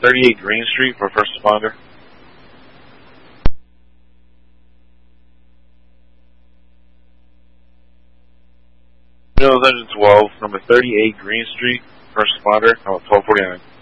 38 Green Street for first responder. Engine 12, number 38 Green Street, first responder, number 1249.